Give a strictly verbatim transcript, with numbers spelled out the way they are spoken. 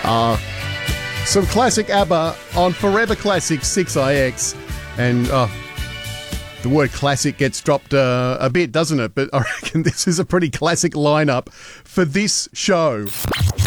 Uh, some classic ABBA on Forever Classic six I X. And uh, the word classic gets dropped uh, a bit, doesn't it? But I reckon this is a pretty classic lineup for this show.